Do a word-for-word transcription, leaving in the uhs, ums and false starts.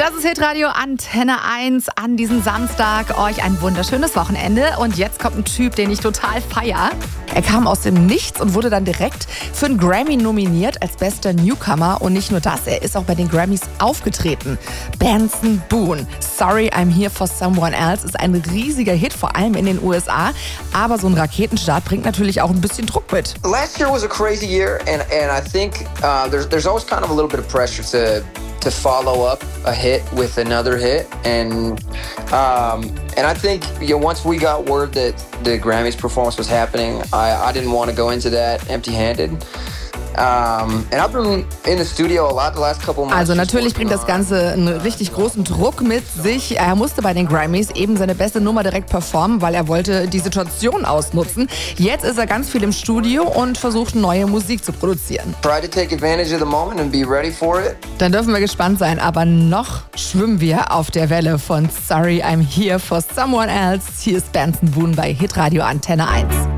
Das ist Hitradio Antenne eins an diesem Samstag. Euch ein wunderschönes Wochenende. Und jetzt kommt ein Typ, den ich total feier. Er kam aus dem Nichts und wurde dann direkt für einen Grammy nominiert als bester Newcomer. Und nicht nur das, er ist auch bei den Grammys aufgetreten. Benson Boone, Sorry I'm Here for Someone Else, ist ein riesiger Hit, vor allem in den U S A. Aber so ein Raketenstart bringt natürlich auch ein bisschen Druck mit. Last year was a crazy year, and, and I think uh, there's, there's always kind of a little bit of pressure to to follow up a hit with another hit, and um, and I think, you know, once we got word that the Grammys performance was happening, I, I didn't want to go into that empty-handed. Um, and I've been in the studio a lot the last couple months. Also natürlich bringt das Ganze einen richtig großen Druck mit sich. Er musste bei den Grammys eben seine beste Nummer direkt performen, weil er wollte die Situation ausnutzen. Jetzt ist er ganz viel im Studio und versucht, neue Musik zu produzieren. Try to take advantage of the moment and be ready for it. Dann dürfen wir gespannt sein, aber noch schwimmen wir auf der Welle von Sorry I'm Here for Someone Else. Hier ist Benson Boone bei Hitradio Antenne eins.